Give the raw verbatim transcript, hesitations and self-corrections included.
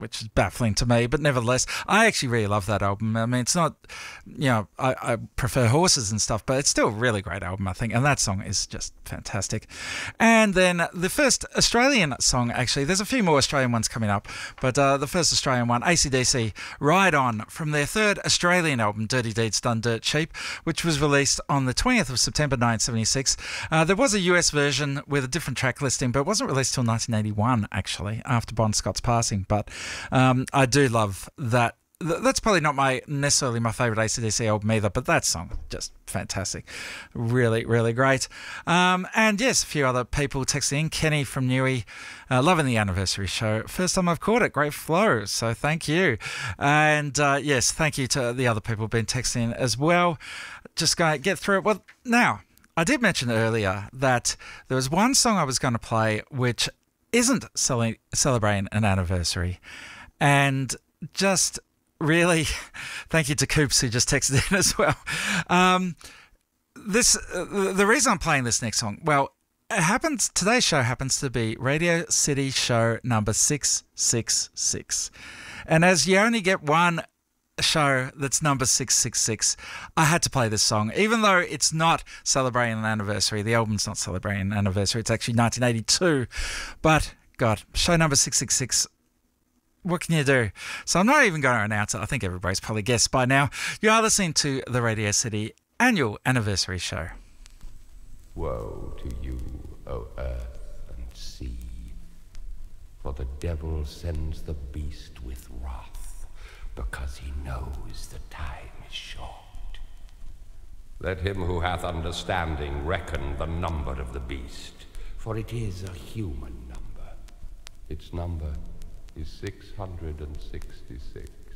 which is baffling to me, but nevertheless, I actually really love that album. I mean, it's not, you know, I, I prefer Horses and stuff, but it's still a really great album, I think, and that song is just fantastic. And then the first Australian song, actually, there's a few more Australian ones coming up, but uh, the first Australian one, A C D C, Ride On, from their third Australian album, Dirty Deeds Done Dirt Cheap, which was released on the twentieth of September nineteen seventy-six. Uh, there was a U S version with a different track listing, but it wasn't released till nineteen eighty-one, actually, after Bon Scott's passing, but Um, I do love that. That's probably not my necessarily my favourite A C D C album either, but that song, just fantastic. Really, really great. Um, and yes, a few other people texting in. Kenny from Newey, uh, loving the anniversary show. First time I've caught it. Great flow, so thank you. And uh, yes, thank you to the other people who've been texting in as well. Just going to get through it. Well, now, I did mention earlier that there was one song I was going to play which isn't cele- celebrating an anniversary. And just really, thank you to Coops who just texted in as well. Um, this uh, the reason I'm playing this next song, well, it happens. Today's show happens to be Radio City show number six six six, and as you only get one show that's number six six six, I had to play this song, even though it's not celebrating an anniversary. The album's not celebrating an anniversary. It's actually nineteen eighty-two, but God, show number six six six. What can you do? So I'm not even going to announce it. I think everybody's probably guessed by now. You are listening to the Radio City annual anniversary show. Woe to you, O earth and sea, for the devil sends the beast with wrath, because he knows the time is short. Let him who hath understanding reckon the number of the beast, for it is a human number. Its number is six hundred sixty-six.